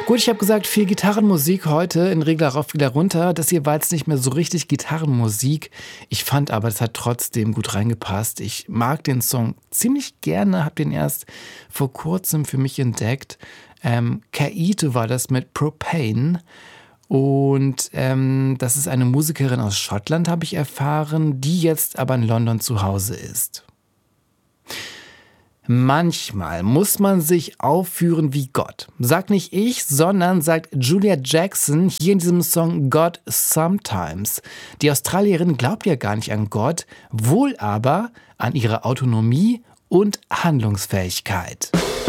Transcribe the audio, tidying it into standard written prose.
Gut, ich habe gesagt, viel Gitarrenmusik heute in Regler rauf, Regler runter. Das hier war jetzt nicht mehr so richtig Gitarrenmusik. Ich fand aber, es hat trotzdem gut reingepasst. Ich mag den Song ziemlich gerne, habe den erst vor kurzem für mich entdeckt. Kaito war das mit Propane. Und das ist eine Musikerin aus Schottland, habe ich erfahren, die jetzt aber in London zu Hause ist. Manchmal muss man sich aufführen wie Gott. Sagt nicht ich, sondern sagt Julia Jackson hier in diesem Song God Sometimes. Die Australierin glaubt ja gar nicht an Gott, wohl aber an ihre Autonomie und Handlungsfähigkeit.